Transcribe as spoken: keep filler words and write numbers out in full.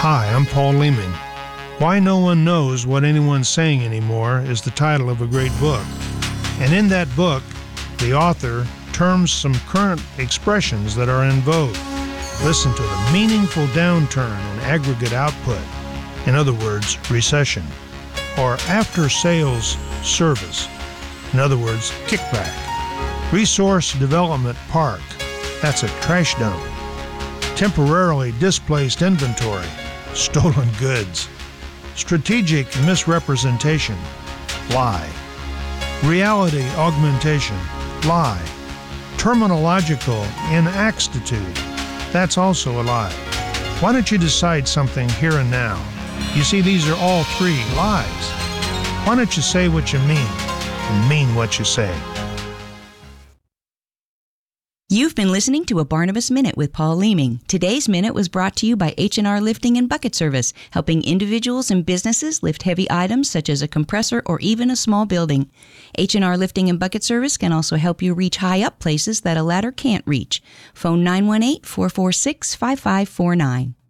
Hi, I'm Paul Leeming. Why No One Knows What Anyone's Saying Anymore is the title of a great book. And in that book, the author terms some current expressions that are in vogue. Listen to the meaningful downturn in aggregate output. In other words, recession. Or after-sales service. In other words, kickback. Resource Development Park. That's a trash dump. Temporarily displaced inventory. Stolen goods. Strategic misrepresentation. Lie. Reality augmentation. Lie. Terminological inexactitude. That's also a lie. Why don't you decide something here and now? You see, these are all three lies. Why don't you say what you mean and mean what you say? You've been listening to a Barnabas Minute with Paul Leeming. Today's Minute was brought to you by H and R Lifting and Bucket Service, helping individuals and businesses lift heavy items such as a compressor or even a small building. H and R Lifting and Bucket Service can also help you reach high up places that a ladder can't reach. Phone nine one eight, four four six, five five four nine.